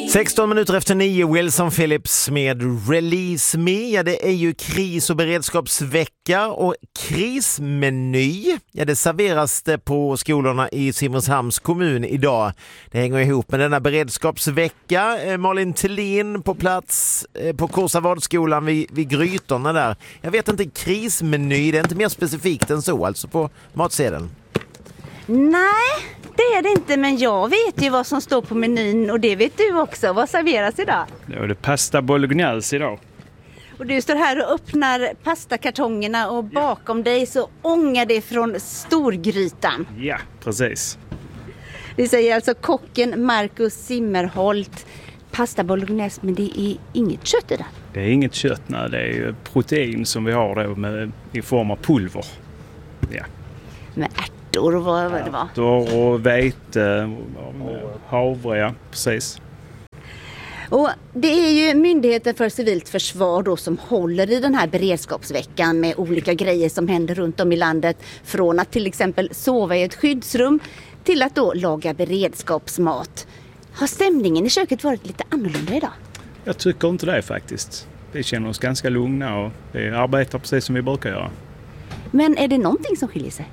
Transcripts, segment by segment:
16 minuter efter 9, Wilson Phillips med Release Me. Ja, det är ju kris- och beredskapsvecka och krismeny. Ja, det serveras det på skolorna i Simrishamns kommun idag. Det hänger ihop med denna beredskapsvecka. Malin Thelin på plats på Korsavadskolan vid Grytorna där. Jag vet inte, krismeny, det är inte mer specifikt än så alltså på matsedeln. Nej, det är det inte, men jag vet ju vad som står på menyn och det vet du också. Vad serveras idag? Det är pasta bolognese idag. Och du står här och öppnar pastakartongerna och bakom dig så ångar det från storgrytan. Ja, precis. Det säger alltså kocken Marcus Simmerholt. Pasta bolognese, men det är inget kött i det. Det är inget kött, nej. Det är ju protein som vi har då i form av pulver. Ja. Med ärtor och vad det var. Ärtor och vete, havre, ja, precis. Och det är ju Myndigheten för civilt försvar då som håller i den här beredskapsveckan med olika grejer som händer runt om i landet. Från att till exempel sova i ett skyddsrum till att då laga beredskapsmat. Har stämningen i köket varit lite annorlunda idag? Jag tycker inte det faktiskt. Vi känner oss ganska lugna och vi arbetar precis som vi brukar göra. Men är det någonting som skiljer sig?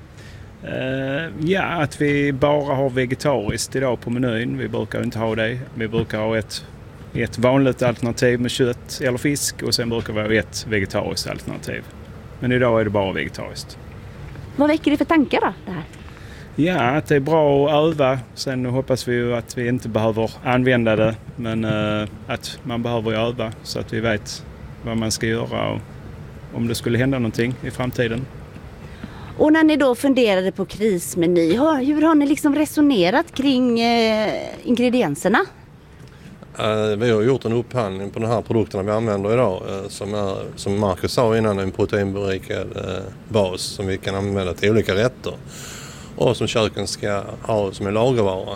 Ja, att vi bara har vegetariskt idag på menyn. Vi brukar inte ha det. Vi brukar ha ett vanligt alternativ med kött eller fisk och sen brukar vi ha ett vegetariskt alternativ. Men idag är det bara vegetariskt. Vad väcker det för tankar då, det här? Ja, att det är bra att öva. Sen hoppas vi ju att vi inte behöver använda det. Men att man behöver öva så att vi vet vad man ska göra och om det skulle hända någonting i framtiden. Och när ni då funderade på krismeny, hur har ni liksom resonerat kring ingredienserna? Vi har gjort en upphandling på de här produkterna vi använder idag som Marcus sa innan, en proteinberikad bas som vi kan använda till olika rätter och som köken ska ha som en lagervara.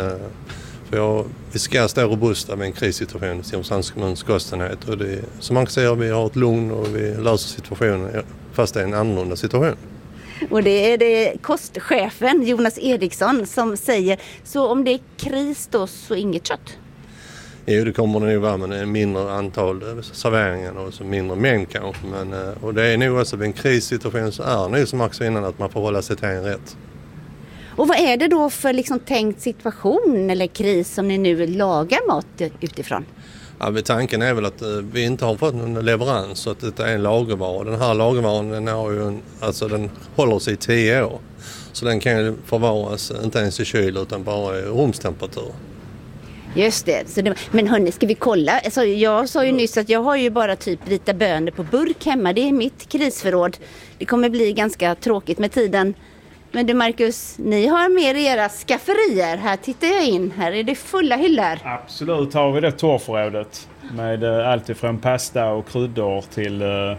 Vi ska stå robusta med en krissituation i Simrishamns kommuns kostenhet och som man kan säga, vi har ett lugn och vi löser situationen fast det är en annorlunda situation. Och det är det kostchefen Jonas Eriksson som säger, så om det är kris då så inget kött? Jo, det kommer det nog vara, men det är mindre antal serveringar och så mindre mängd kanske. Och det är nog också vid en krissituation så är det nog som också innan att man får hålla sig till en rätt. Och vad är det då för liksom tänkt situation eller kris som ni nu lagar mat utifrån? Ja, tanken är väl att vi inte har fått någon leverans så att det är en lagervara. Den här lagervaran den håller sig i 10 år. Så den kan ju förvaras inte ens i kyl utan bara i rumstemperatur. Just det. Men hörni, ska vi kolla? Alltså, jag sa ju nyss att jag har ju bara typ vita bönor på burk hemma. Det är mitt krisförråd. Det kommer bli ganska tråkigt med tiden. Men du Marcus, ni har mer i era skafferier. Här tittar jag in. Här är det fulla hyllor. Absolut har vi det torrförrådet. Med allt ifrån pasta och kryddor till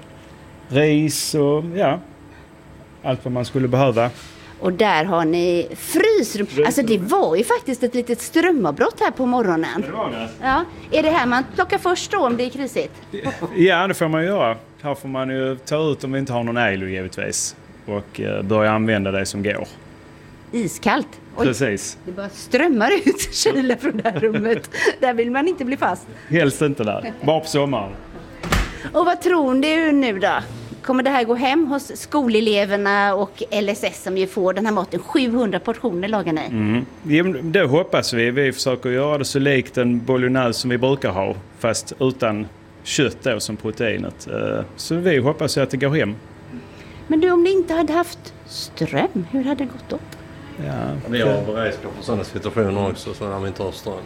ris och ja, allt vad man skulle behöva. Och där har ni frysrum. Alltså det var ju faktiskt ett litet strömavbrott här på morgonen. Det var det. Ja. Är det här man plockar först då om det är krisigt? Ja, det får man göra. Här får man ju ta ut om vi inte har någon el givetvis. Och börja använda det som går. Iskallt. Oj, precis. det bara strömmar ut kyla från det här rummet. Där vill man inte bli fast. Helst inte där. Bara på sommaren. Och vad tror du nu då? Kommer det här gå hem hos skoleleverna och LSS som ju får den här maten? 700 portioner lagar ni. Det hoppas vi. Vi försöker göra det så likt en bolognese som vi brukar ha. Fast utan kött då som proteinet. Så vi hoppas att det går hem. Men du, om ni inte hade haft ström, hur hade det gått då? Ja, vi har beredskap för sådana situationer också så när vi inte har ström.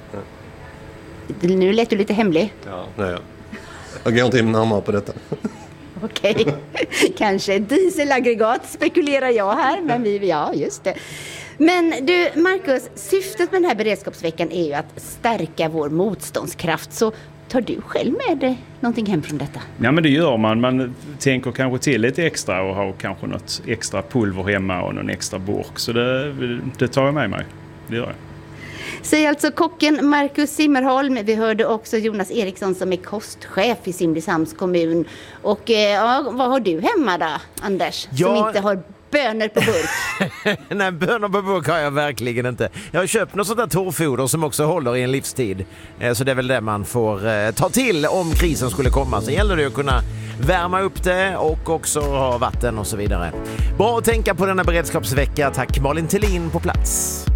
Ja. Nu lät du lite hemlig. Ja, nej. Jag går inte in närmare på detta. Okej, kanske dieselaggregat spekulerar jag här, men ja, just det. Men du, Marcus, syftet med den här beredskapsveckan är ju att stärka vår motståndskraft. Så tar du själv med dig någonting hem från detta? Ja, men det gör man. Man tänker kanske till lite extra och har kanske något extra pulver hemma och någon extra burk. Så det tar jag med mig. Det gör jag. Säger alltså kocken Marcus Simmerholm. Vi hörde också Jonas Eriksson som är kostchef i Simrishamns kommun. Och vad har du hemma då, Anders? Som inte har bönor på burk. Nej, bönor på burk har jag verkligen inte. Jag har köpt något sånt där torrfoder som också håller i en livstid. Så det är väl det man får ta till om krisen skulle komma. Så gäller det att kunna värma upp det och också ha vatten och så vidare. Bra att tänka på denna beredskapsvecka. Tack Malin Thelin på plats.